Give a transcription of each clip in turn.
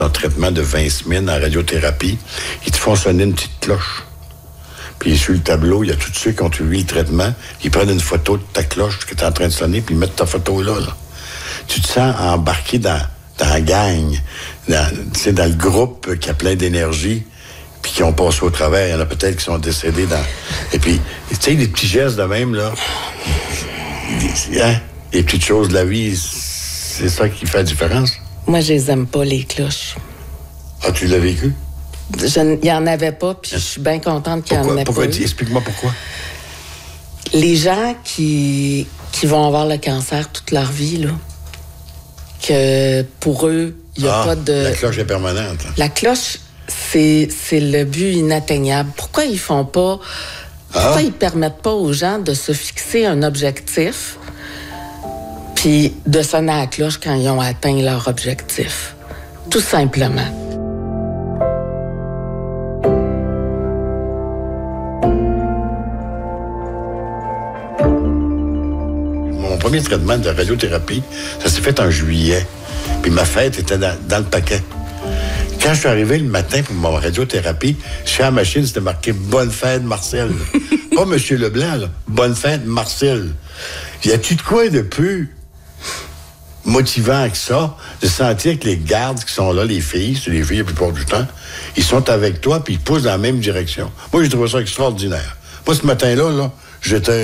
un traitement de 20 semaines en radiothérapie, ils te font sonner une petite cloche. Puis sur le tableau, il y a tous ceux qui ont suivi le traitement. Ils prennent une photo de ta cloche qui est en train de sonner, puis ils mettent ta photo là. Tu te sens embarqué dans la gang, dans le groupe qui a plein d'énergie, puis qui ont passé au travers. Il y en a peut-être qui sont décédés dans... Et puis, tu sais, les petits gestes de même, là, les petites choses de la vie, c'est ça qui fait la différence. Moi, je les aime pas, les cloches. Ah, tu l'as vécu? Il n'y en avait pas, puis je suis bien contente qu'il y en ait pas. Explique-moi pourquoi. Les gens qui vont avoir le cancer toute leur vie, là, que pour eux, il n'y a pas de... La cloche est permanente. La cloche, c'est le but inatteignable. Pourquoi ils font pas... Pourquoi ils permettent pas aux gens de se fixer un objectif puis de sonner à la cloche quand ils ont atteint leur objectif? Tout simplement. Mon premier traitement de radiothérapie, ça s'est fait en juillet. Puis ma fête était dans le paquet. Quand je suis arrivé le matin pour ma radiothérapie, sur la machine, c'était marqué « Bonne fête, Marcel ». Pas M. Leblanc, là. « Bonne fête, Marcel ». Y a-tu de quoi de plus motivant que ça, de sentir que les gardes qui sont là, les filles, c'est les filles la plupart du temps, ils sont avec toi puis ils poussent dans la même direction. Moi, j'ai trouvé ça extraordinaire. Moi, ce matin-là, j'étais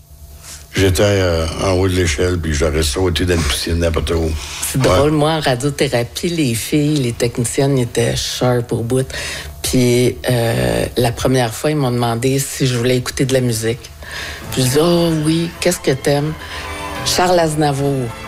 en haut de l'échelle, puis j'aurais sauté dans une piscine n'importe où. C'est drôle, moi, en radiothérapie, les filles, les techniciennes étaient sharp au bout. Puis la première fois, ils m'ont demandé si je voulais écouter de la musique. Puis je dis « Oh oui, qu'est-ce que t'aimes? » Charles Aznavour.